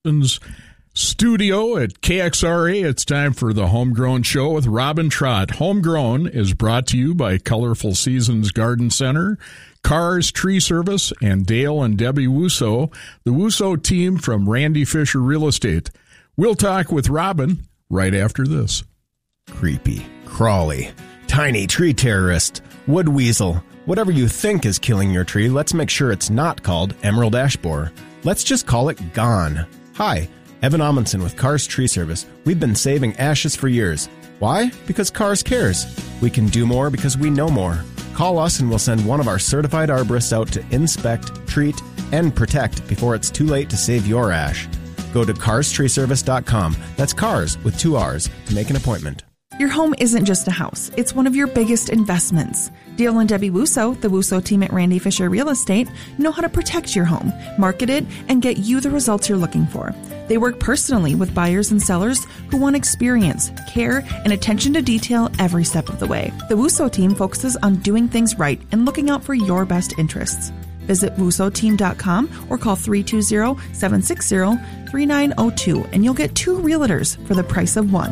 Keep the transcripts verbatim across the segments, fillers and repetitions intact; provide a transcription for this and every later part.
Seasons studio at K X R A. It's time for the Homegrown Show with Robin Trott. Homegrown is brought to you by Colorful Seasons Garden Center, Cars Tree Service, and Dale and Debbie Wusso, the Wusso team from Randy Fisher Real Estate. We'll talk with Robin right after this. Creepy, crawly, tiny tree terrorist, wood weasel. Whatever you think is killing your tree, let's make sure it's not called emerald ash borer. Let's just call it gone. Hi, Evan Amundsen with Cars Tree Service. We've been saving ashes for years. Why? Because Cars cares. We can do more because we know more. Call us and we'll send one of our certified arborists out to inspect, treat, and protect before it's too late to save your ash. Go to cars tree service dot com. That's cars with two R's to make an appointment. Your home isn't just a house. It's one of your biggest investments. Dale and Debbie Wusso, the Wusso team at Randy Fisher Real Estate, know how to protect your home, market it, and get you the results you're looking for. They work personally with buyers and sellers who want experience, care, and attention to detail every step of the way. The Wusso team focuses on doing things right and looking out for your best interests. Visit wusso team dot com or call three two zero, seven six zero, three nine zero two and you'll get two realtors for the price of one.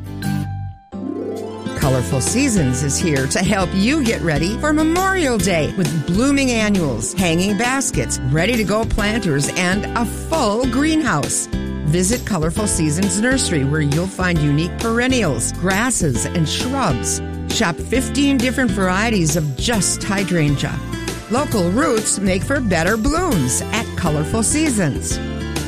Colorful Seasons is here to help you get ready for Memorial Day with blooming annuals, hanging baskets, ready-to-go planters, and a full greenhouse. Visit Colorful Seasons Nursery where you'll find unique perennials, grasses, and shrubs. Shop fifteen different varieties of just hydrangea. Local roots make for better blooms at Colorful Seasons.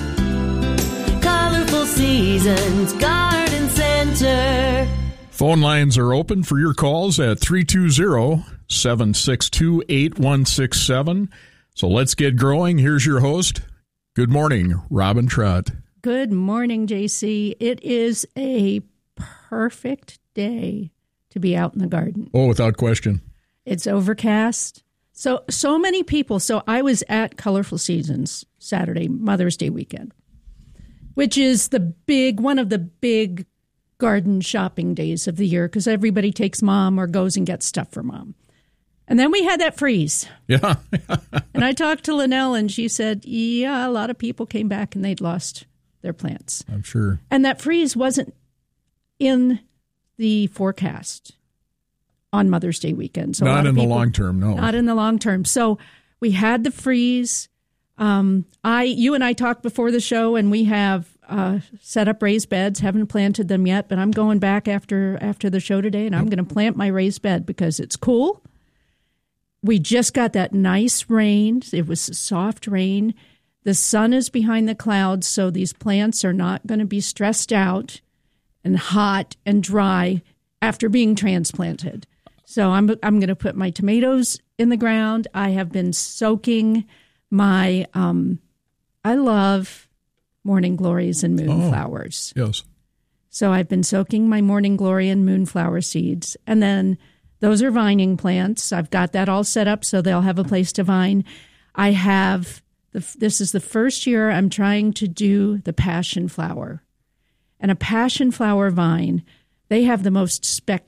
Colorful Seasons Garden Center. Phone lines are open for your calls at three two zero, seven six two, eight one six seven. So let's get growing. Here's your host. Good morning, Robin Trott. Good morning, J C. It is a perfect day to be out in the garden. Oh, without question. It's overcast. So, so many people. So I was at Colorful Seasons Saturday, Mother's Day weekend, which is the big, one of the big garden shopping days of the year because everybody takes mom or goes and gets stuff for mom. And then we had that freeze. Yeah. And I talked to Linnell and she said, yeah, a lot of people came back and they'd lost their plants. I'm sure. And that freeze wasn't in the forecast on Mother's Day weekend. So not in people, the long term, no. Not in the long term. So we had the freeze. Um, I, you and I talked before the show and we have Uh, set up raised beds. Haven't planted them yet, but I'm going back after after the show today, and I'm going to plant my raised bed because it's cool. We just got that nice rain. It was a soft rain. The sun is behind the clouds, so these plants are not going to be stressed out and hot and dry after being transplanted. So I'm I'm going to put my tomatoes in the ground. I have been soaking my. Um, I love. Morning glories and moonflowers. Oh, yes. So I've been soaking my morning glory and moonflower seeds. And then those are vining plants. I've got that all set up so they'll have a place to vine. I have, the, this is the first year I'm trying to do the passion flower. And a passion flower vine, they have the most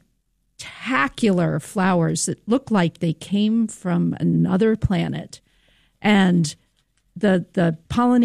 spectacular flowers that look like they came from another planet. And the the pollination